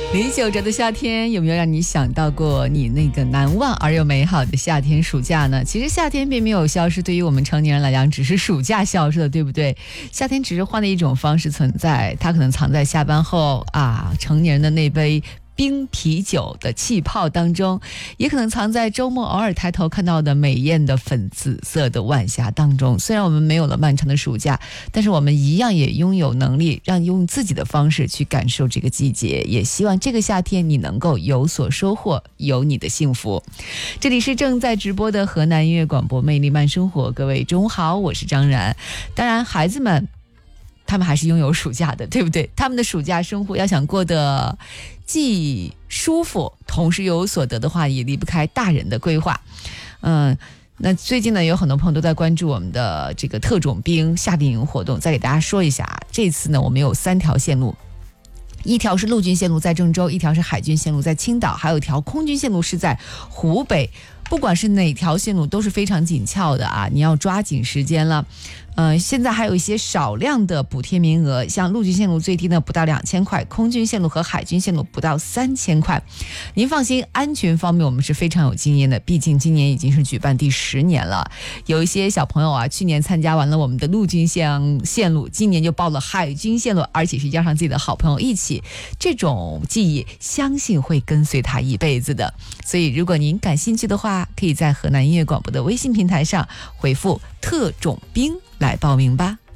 李玖哲的夏天有没有让你想到过你那个难忘而又美好的夏天暑假呢？其实夏天并没有消失，对于我们成年人来讲只是暑假消失了，对不对？夏天只是换了一种方式存在，它可能藏在下班后成年人的那杯冰啤酒的气泡当中，也可能藏在周末偶尔抬头看到的美艳的粉紫色的晚霞当中。虽然我们没有了漫长的暑假，但是我们一样也拥有能力让用自己的方式去感受这个季节，也希望这个夏天你能够有所收获，有你的幸福。这里是正在直播的河南音乐广播魅力慢生活，各位中午好，我是张然。当然孩子们他们还是拥有暑假的，对不对？他们的暑假生活要想过得既舒服同时又有所得的话，也离不开大人的规划。那最近呢，有很多朋友都在关注我们的这个特种兵夏令营活动，再给大家说一下。这次呢，我们有3条线路，一条是陆军线路在郑州，一条是海军线路在青岛，还有一条空军线路是在湖北。不管是哪条线路都是非常紧俏的啊，你要抓紧时间了。现在还有一些少量的补贴名额，像陆军线路最低呢不到2000块，空军线路和海军线路不到3000块。您放心，安全方面我们是非常有经验的，毕竟今年已经是举办第10年了。有一些小朋友去年参加完了我们的陆军线路，今年就报了海军线路，而且是邀上自己的好朋友一起，这种记忆相信会跟随他一辈子的。所以如果您感兴趣的话，可以在河南音乐广播的微信平台上回复特种兵来报名吧。